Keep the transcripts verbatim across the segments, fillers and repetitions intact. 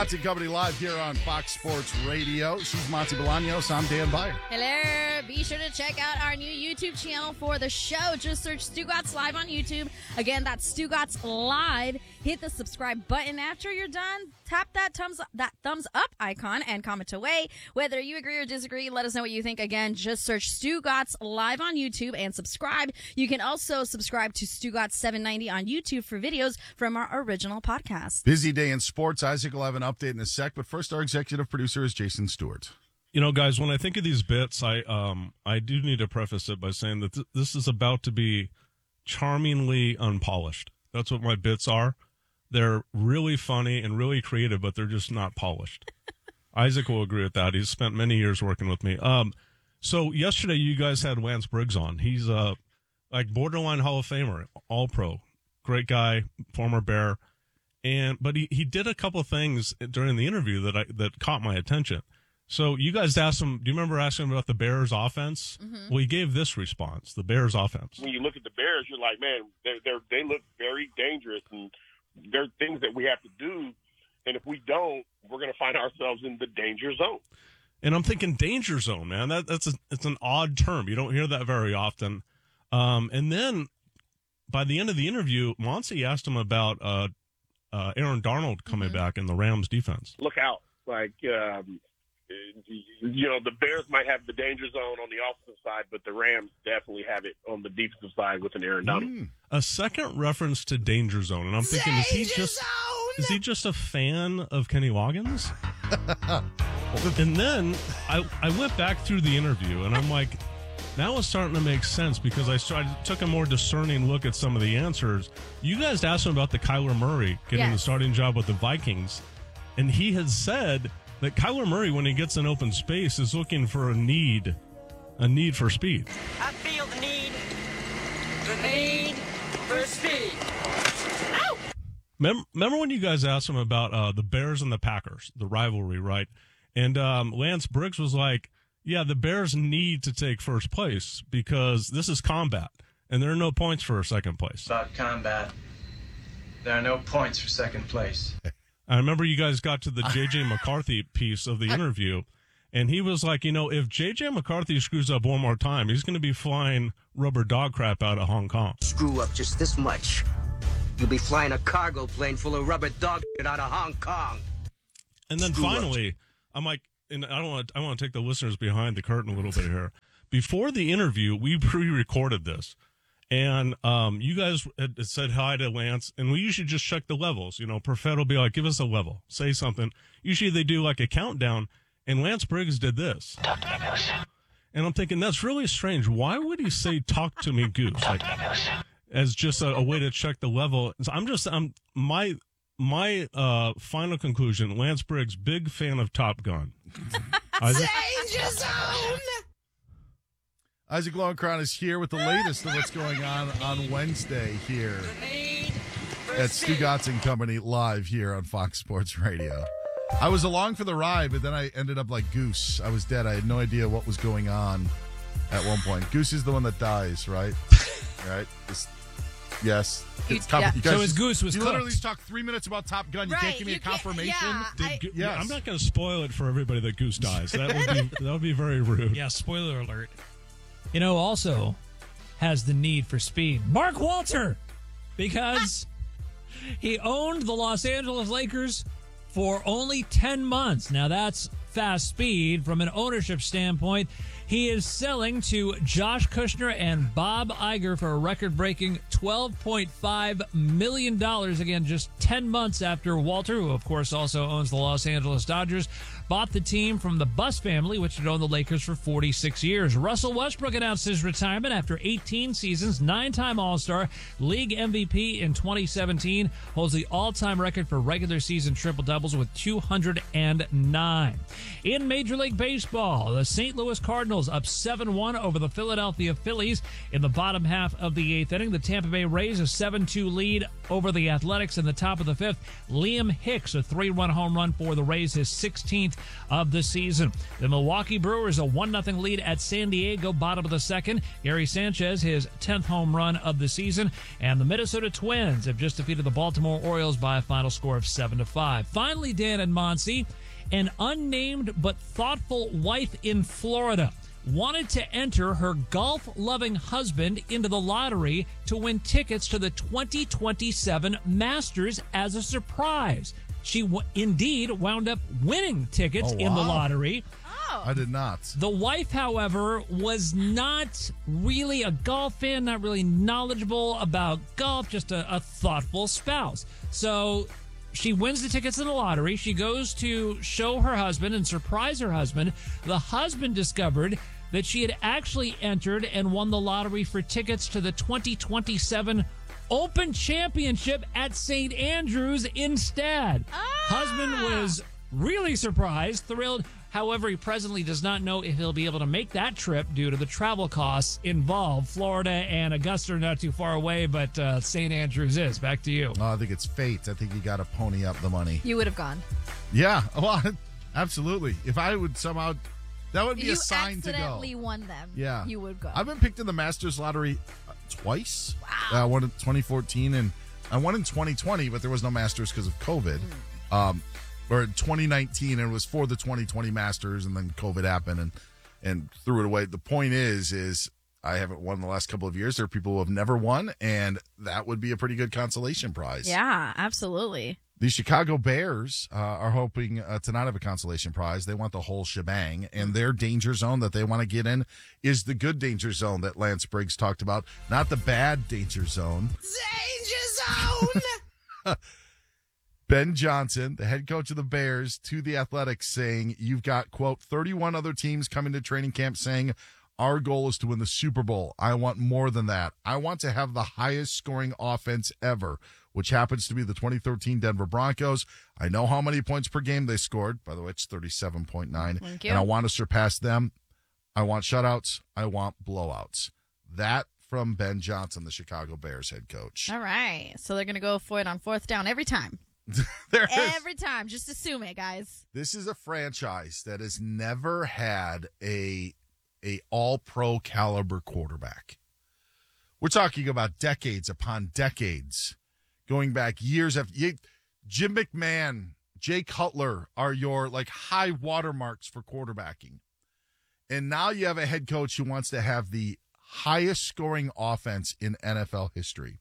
Monty Company live here on Fox Sports Radio. She's Monty Bolaños. I'm Dan Byer. Hello. Be sure to check out our new YouTube channel for the show. Just search Stugotz Live on YouTube. Again, that's Stugotz Live. Hit the subscribe button after you're done. Tap that thumbs that thumbs up icon and comment away. Whether you agree or disagree, let us know what you think. Again, just search Stugotz Live on YouTube and subscribe. You can also subscribe to Stugotz seven ninety on YouTube for videos from our original podcast. Busy day in sports. Isaac will have an update in a sec, but first our executive producer is Jason Stewart. You know, guys, when I think of these bits, I um I do need to preface it by saying that th- this is about to be charmingly unpolished. That's what my bits are. They're really funny and really creative, but they're just not polished. Isaac will agree with that. He's spent many years working with me. Um, so yesterday you guys had Lance Briggs on. He's a like borderline Hall of Famer, all pro, great guy, former Bear, and but he, he did a couple of things during the interview that I that caught my attention. So you guys asked him. Do you remember asking him about the Bears' offense? Mm-hmm. Well, he gave this response: the Bears' offense. When you look at the Bears, you're like, man, they they they look very dangerous, and there are things that we have to do, and if we don't, we're going to find ourselves in the danger zone. And I'm thinking danger zone, man. That that's a, it's an odd term. You don't hear that very often. Um, and then by the end of the interview, Monty asked him about uh, uh, Aaron Darnold coming mm-hmm. back in the Rams defense. Look out. Like, um, you know, the Bears might have the danger zone on the offensive side, but the Rams definitely have it on the defensive side with an Aaron Donald. Mm. A second reference to danger zone, and I'm thinking, danger is he just zone! is he just a fan of Kenny Loggins? And then I I went back through the interview, and I'm like, now it's starting to make sense because I started took a more discerning look at some of the answers. You guys asked him about the Kyler Murray getting yes. the starting job with the Vikings, and he had said that Kyler Murray, when he gets in open space, is looking for a need, a need for speed. I feel the need, the need for speed. Ow! Remember, remember when you guys asked him about uh, the Bears and the Packers, the rivalry, right? And um, Lance Briggs was like, yeah, the Bears need to take first place because this is combat, and there are no points for second place. About combat, there are no points for second place. I remember you guys got to the J J McCarthy piece of the interview, and he was like, you know, if J J McCarthy screws up one more time, he's going to be flying rubber dog crap out of Hong Kong. Screw up just this much, you'll be flying a cargo plane full of rubber dog shit out of Hong Kong. And then Screw finally, up. I'm like, and I don't want, I want to take the listeners behind the curtain a little bit here. Before the interview, we pre-recorded this. And um, you guys had said hi to Lance, and we usually just check the levels. You know, Perfett will be like, give us a level, say something. Usually they do like a countdown, and Lance Briggs did this. Talk to me, Goose. And I'm thinking, that's really strange. Why would he say, talk to me, Goose? Talk Like, to me, Goose. as just a, a way to check the level. So I'm just, I'm, my my uh, final conclusion, Lance Briggs, big fan of Top Gun. Isaac? Danger zone! Isaac Lowenkron is here with the latest of what's going on on Wednesday here at Stugotz and Company live here on Fox Sports Radio. I was along for the ride, but then I ended up like Goose. I was dead. I had no idea what was going on at one point. Goose is the one that dies, right? Right? This, yes. It's top, yeah. you guys, so his Goose was You cooked. literally talked three minutes about Top Gun. You Right, can't give me you a can't- confirmation? yeah, Did I- Go- Yes. I'm not going to spoil it for everybody that Goose dies. That would be that would be very rude. Yeah, spoiler alert. You know, also has the need for speed. Mark Walter, because he owned the Los Angeles Lakers for only ten months. Now, that's fast speed from an ownership standpoint. He is selling to Josh Kushner and Bob Iger for a record-breaking twelve point five million dollars. Again, just ten months after Walter, who, of course, also owns the Los Angeles Dodgers, bought the team from the Buss family, which had owned the Lakers for forty-six years. Russell Westbrook announced his retirement after eighteen seasons, nine-time All-Star, league M V P in twenty seventeen, holds the all-time record for regular season triple-doubles with two hundred nine. In Major League Baseball, the Saint Louis Cardinals up seven one over the Philadelphia Phillies in the bottom half of the eighth inning. The Tampa Bay Rays a seven two lead over the Athletics in the top of the fifth. Liam Hicks, a three-run home run for the Rays, his sixteenth of the season. The Milwaukee Brewers a one nothing lead at San Diego, bottom of the second. Gary Sanchez, his tenth home run of the season. And the Minnesota Twins have just defeated the Baltimore Orioles by a final score of seven to five. Finally, Dan and Monty, an unnamed but thoughtful wife in Florida wanted to enter her golf-loving husband into the lottery to win tickets to the twenty twenty-seven Masters as a surprise. She w- indeed wound up winning tickets Oh, in the wow. lottery. I did not. The wife, however, was not really a golf fan, not really knowledgeable about golf, just a, a thoughtful spouse. So she wins the tickets in the lottery. She goes to show her husband and surprise her husband. The husband discovered that she had actually entered and won the lottery for tickets to the twenty twenty-seven Open Championship at Saint Andrews instead. Husband was really surprised, thrilled. However, he presently does not know if he'll be able to make that trip due to the travel costs involved. Florida and Augusta are not too far away, but uh, Saint Andrews is. Back to you. Oh, I think it's fate. I think you got to pony up the money. You would have gone. Yeah, well, absolutely. If I would somehow, that would be you a sign to go. accidentally won them. Yeah, You would go. I've been picked in the Masters lottery uh, twice. Wow. I won in twenty fourteen and I won in twenty twenty, but there was no Masters because of COVID. Mm. Um, or in twenty nineteen, and it was for the twenty twenty Masters, and then COVID happened and and threw it away. The point is, is I haven't won the last couple of years. There are people who have never won, and that would be a pretty good consolation prize. Yeah, absolutely. The Chicago Bears uh, are hoping uh, to not have a consolation prize. They want the whole shebang, and their danger zone that they want to get in is the good danger zone that Lance Briggs talked about, not the bad danger zone. Danger zone! Ben Johnson, the head coach of the Bears, to the Athletics saying, you've got, quote, thirty-one other teams coming to training camp saying, our goal is to win the Super Bowl. I want more than that. I want to have the highest scoring offense ever, which happens to be the twenty thirteen Denver Broncos. I know how many points per game they scored. By the way, it's thirty-seven point nine. Thank you. And I want to surpass them. I want shutouts. I want blowouts. That from Ben Johnson, the Chicago Bears head coach. All right. So they're going to go for it on fourth down every time. There is. Every time. Just assume it, guys. This is a franchise that has never had a a all-pro caliber quarterback. We're talking about decades upon decades, going back years after. You, Jim McMahon, Jay Cutler are your like high watermarks for quarterbacking. And now you have a head coach who wants to have the highest scoring offense in N F L history.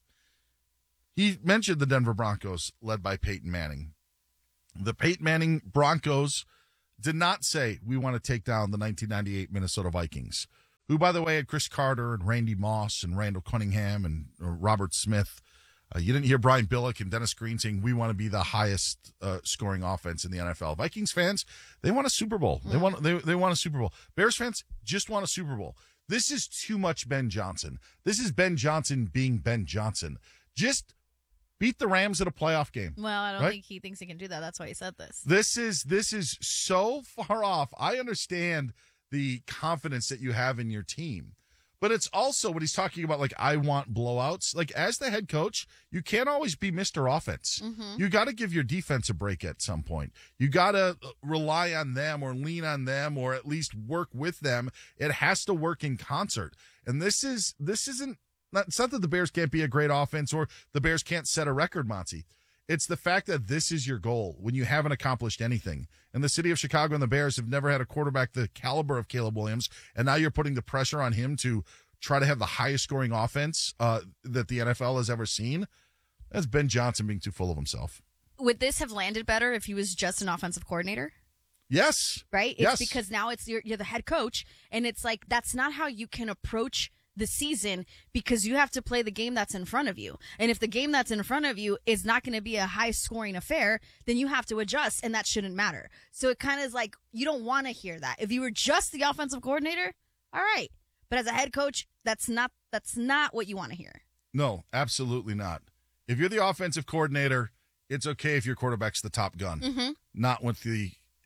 He mentioned the Denver Broncos led by Peyton Manning. The Peyton Manning Broncos did not say we want to take down the nineteen ninety-eight Minnesota Vikings, who, by the way, had Chris Carter and Randy Moss and Randall Cunningham and uh, Robert Smith. Uh, you didn't hear Brian Billick and Dennis Green saying we want to be the highest uh, scoring offense in the N F L. Vikings fans, they want a Super Bowl. They want they they want a Super Bowl. Bears fans just want a Super Bowl. This is too much Ben Johnson. This is Ben Johnson being Ben Johnson. Just beat the Rams at a playoff game. Well, I don't right? think he thinks he can do that. That's why he said this. This is this is so far off. I understand the confidence that you have in your team, but it's also what he's talking about. Like, I want blowouts. Like, as the head coach, you can't always be Mister Offense. Mm-hmm. You got to give your defense a break at some point. You got to rely on them or lean on them or at least work with them. It has to work in concert. And this is this isn't. Not, it's not that the Bears can't be a great offense or the Bears can't set a record, Monty. It's the fact that this is your goal when you haven't accomplished anything. And the city of Chicago and the Bears have never had a quarterback the caliber of Caleb Williams, and now you're putting the pressure on him to try to have the highest scoring offense uh, that the N F L has ever seen. That's Ben Johnson being too full of himself. Would this have landed better if he was just an offensive coordinator? Yes. Right? It's yes. because now it's you're, you're the head coach, and it's like that's not how you can approach the season because you have to play the game that's in front of you. And if the game that's in front of you is not going to be a high scoring affair, then you have to adjust, and that shouldn't matter. So it kind of is like you don't want to hear that. If you were just the offensive coordinator, all right. But as a head coach, that's not that's not what you want to hear. No, absolutely not. If you're the offensive coordinator, it's okay if your quarterback's the top gun. Mm-hmm. Not with the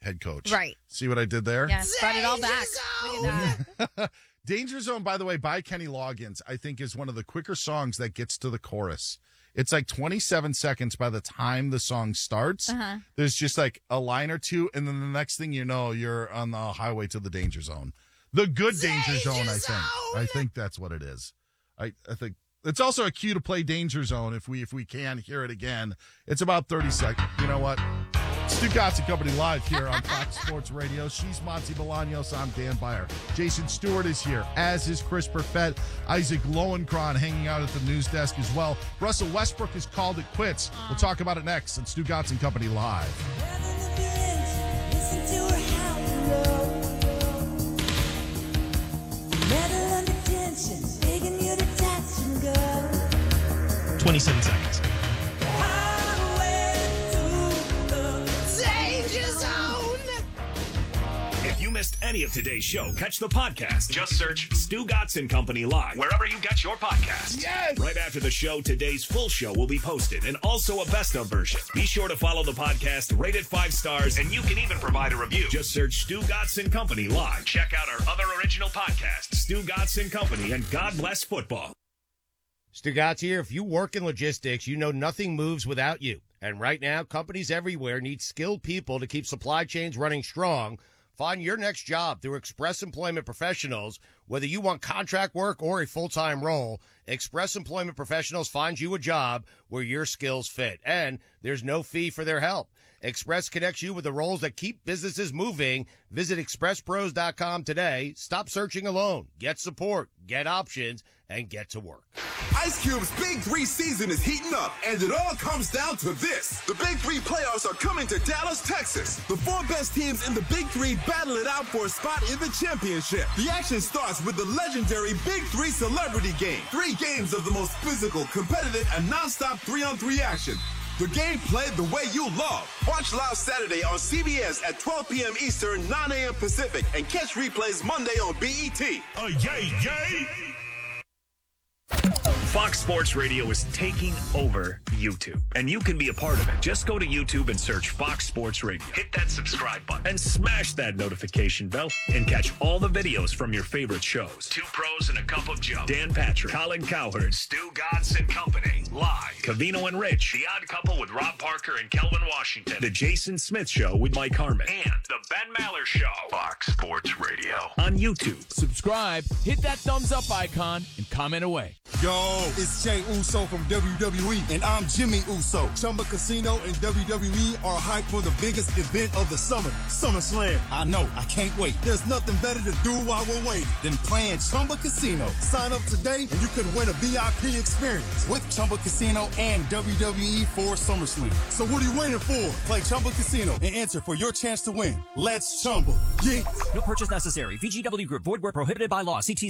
head coach. Right. See what I did there? Yeah, brought it all back. Look at that. Danger Zone, by the way, by Kenny Loggins, I think is one of the quicker songs that gets to the chorus. It's like twenty-seven seconds by the time the song starts. Uh-huh. There's just like a line or two, and then the next thing you know, you're on the highway to the Danger Zone. The good Danger, Danger Zone, I think. I think that's what it is. I, I think it's also a cue to play Danger Zone if we if we can hear it again. It's about thirty seconds. You know what? Stu Gotts Company live here on Fox Sports Radio. She's Monty Bolaños. I'm Dan Beyer. Jason Stewart is here, as is Chris Perfett. Isaac Lowenkron hanging out at the news desk as well. Russell Westbrook has called it quits. We'll talk about it next on Stu Gotts Company live. twenty-seven seconds. If you missed any of today's show, catch the podcast. Just search Stu Gotts and Company Live wherever you get your podcasts. Yes! Right after the show, today's full show will be posted and also a best of version. Be sure to follow the podcast, rate it five stars, and you can even provide a review. Just search Stu Gotts and Company Live. Check out our other original podcasts, Stu Gotts and Company and God Bless Football. Stu Gotts here. If you work in logistics, you know nothing moves without you. And right now, companies everywhere need skilled people to keep supply chains running strong. Find your next job through Express Employment Professionals. Whether you want contract work or a full-time role, Express Employment Professionals finds you a job where your skills fit. And there's no fee for their help. Express connects you with the roles that keep businesses moving. Visit express pros dot com today. Stop searching alone. Get support, get options, and get to work. Ice Cube's Big Three season is heating up, and it all comes down to this. The Big Three playoffs are coming to Dallas, Texas. The four best teams in the Big Three battle it out for a spot in the championship. The action starts with the legendary Big Three Celebrity Game. Three games of the most physical, competitive, and nonstop three-on-three action. The game played the way you love. Watch live Saturday on C B S at twelve p.m. Eastern, nine a.m. Pacific, and catch replays Monday on B E T. Oh, yay, yay! Fox Sports Radio is taking over YouTube, and you can be a part of it. Just go to YouTube and search Fox Sports Radio. Hit that subscribe button and smash that notification bell and catch all the videos from your favorite shows. Two Pros and a Cup of Joe. Dan Patrick, Colin Cowherd, Stu Gotts and Company. Live. Covino and Rich. The Odd Couple with Rob Parker and Kelvin Washington. The Jason Smith Show with Mike Harmon. And The Ben Maller Show. Fox Sports Radio. On YouTube. Subscribe, hit that thumbs up icon, and comment away. Yo, it's Jey Uso from W W E, and I'm Jimmy Uso. Chumba Casino and W W E are hyped for the biggest event of the summer, SummerSlam. I know, I can't wait. There's nothing better to do while we're waiting than playing Chumba Casino. Sign up today, and you could win a V I P experience with Chumba Casino and W W E for SummerSlam. So what are you waiting for? Play Chumba Casino and enter for your chance to win. Let's Chumba. Yeah. No purchase necessary. V G W Group. Void where prohibited by law. C T